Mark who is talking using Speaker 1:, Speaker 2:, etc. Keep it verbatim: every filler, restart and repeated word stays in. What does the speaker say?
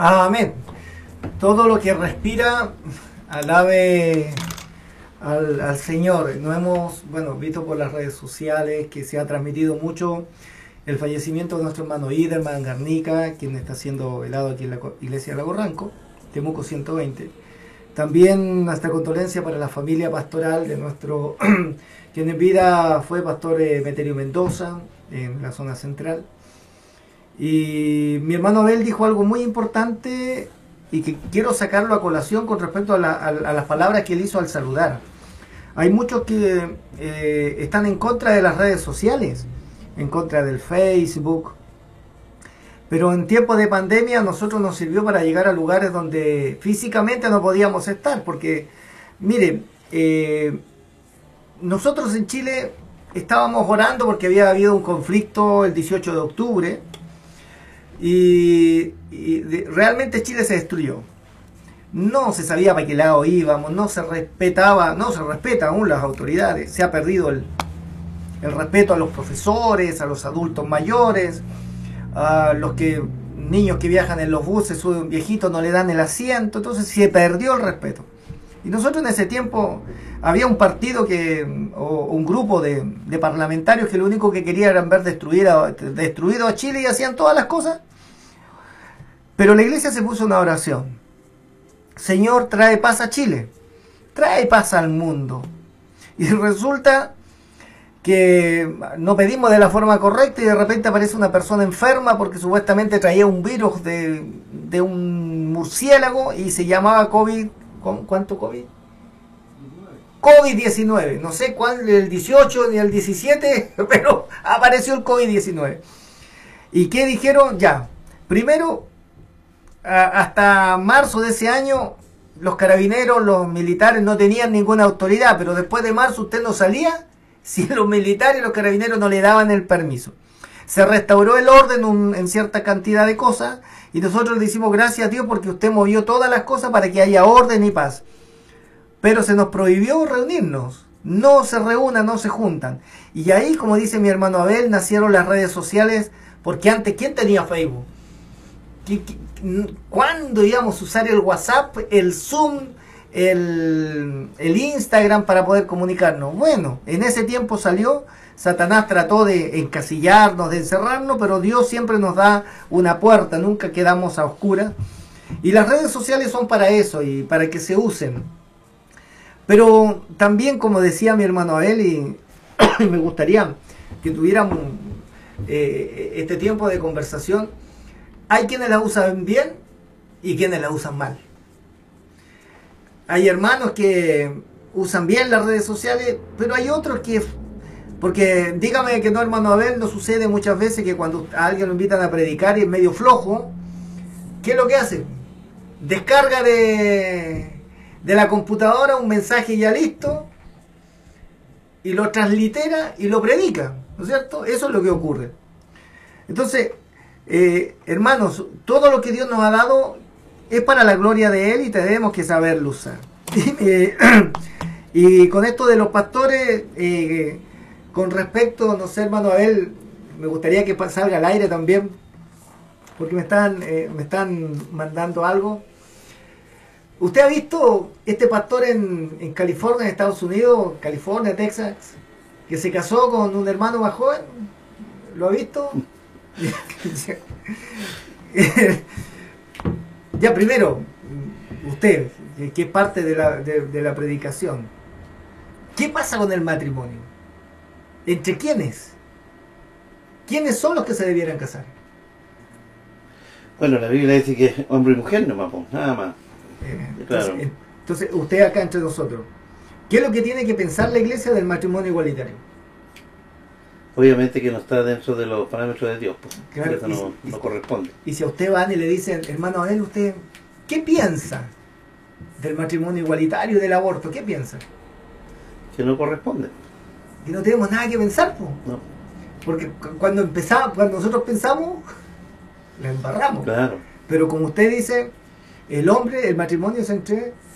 Speaker 1: Amén. Todo lo que respira, alabe al, al Señor. No hemos, bueno, visto por las redes sociales que se ha transmitido mucho el fallecimiento de nuestro hermano Iderman Garnica, quien está siendo velado aquí en la iglesia de Lago Ranco, Temuco ciento veinte. También nuestra condolencia para la familia pastoral de nuestro, quien en vida fue pastor eh, Meterio Mendoza, en la zona central. Y mi hermano Abel dijo algo muy importante y que quiero sacarlo a colación con respecto a, la, a, a las palabras que él hizo al saludar. Hay muchos que eh, están en contra de las redes sociales, en contra del Facebook, pero en tiempos de pandemia a nosotros nos sirvió para llegar a lugares donde físicamente no podíamos estar, porque mire, eh, nosotros en Chile estábamos orando porque había habido un conflicto el dieciocho de octubre y, y de, realmente Chile se destruyó. No se sabía para qué lado íbamos, no se respetaba, no se respeta aún las autoridades, se ha perdido el, el respeto a los profesores, a los adultos mayores, a los que niños que viajan en los buses, suben viejitos, no le dan el asiento, entonces se perdió el respeto. Y nosotros en ese tiempo había un partido que, o un grupo de, de parlamentarios que lo único que querían era ver destruido, destruido a Chile y hacían todas las cosas. Pero la iglesia se puso una oración. Señor, trae paz a Chile, trae paz al mundo. Y resulta que no pedimos de la forma correcta y de repente aparece una persona enferma porque supuestamente traía un virus de, de un murciélago y se llamaba COVID. ¿Cuánto COVID? COVID diecinueve. No sé cuál, el dieciocho ni el diecisiete, pero apareció el COVID diecinueve. ¿Y qué dijeron? Ya, primero, a, hasta marzo de ese año, los carabineros, los militares no tenían ninguna autoridad, pero después de marzo usted no salía si los militares y los carabineros no le daban el permiso. Se restauró el orden un, en cierta cantidad de cosas y nosotros le decimos gracias a Dios porque usted movió todas las cosas para que haya orden y paz. Pero se nos prohibió reunirnos. No se reúnan, no se juntan. Y ahí, como dice mi hermano Abel, nacieron las redes sociales, porque antes, ¿quién tenía Facebook? ¿Cuándo íbamos a usar el WhatsApp, el Zoom, el, el Instagram para poder comunicarnos? Bueno, en ese tiempo salió, Satanás trató de encasillarnos, de encerrarnos, pero Dios siempre nos da una puerta, nunca quedamos a oscuras. Y las redes sociales son para eso y para que se usen. Pero también, como decía mi hermano Abel, y me gustaría que tuviéramos eh, este tiempo de conversación, hay quienes la usan bien y quienes la usan mal. Hay hermanos que usan bien las redes sociales, pero hay otros que... Porque dígame que no, hermano Abel, no sucede muchas veces que cuando a alguien lo invitan a predicar y es medio flojo, ¿qué es lo que hace? Descarga de, de la computadora un mensaje ya listo y lo translitera y lo predica, ¿no es cierto? Eso es lo que ocurre. Entonces, eh, hermanos, todo lo que Dios nos ha dado es para la gloria de Él y tenemos que saberlo usar. eh, y con esto de los pastores... Eh, Con respecto, no sé, hermano Abel, me gustaría que salga al aire también, porque me están, eh, me están mandando algo. ¿Usted ha visto este pastor en, en California, en Estados Unidos, California, Texas, que se casó con un hermano más joven? ¿Lo ha visto? Ya, primero, usted, que es parte de la, de, de la predicación, ¿qué pasa con el matrimonio? ¿Entre quiénes? ¿Quiénes son los que se debieran casar?
Speaker 2: Bueno, la Biblia dice que es hombre y mujer nomás, nada más.
Speaker 1: Eh,
Speaker 2: claro.
Speaker 1: entonces, entonces, usted acá entre nosotros, ¿qué es lo que tiene que pensar la iglesia del matrimonio igualitario?
Speaker 2: Obviamente que no está dentro de los parámetros de Dios, pues.
Speaker 1: Claro,
Speaker 2: Eso no,
Speaker 1: y,
Speaker 2: no corresponde.
Speaker 1: Y si a usted van y le dicen, hermano Abel, ¿usted qué piensa del matrimonio igualitario y del aborto? ¿Qué piensa?
Speaker 2: Que no corresponde.
Speaker 1: Que no tenemos nada que pensar, po.
Speaker 2: No.
Speaker 1: Porque cuando empezamos, cuando nosotros pensamos, la embarramos.
Speaker 2: Claro.
Speaker 1: Pero como usted dice, el hombre, el matrimonio es entre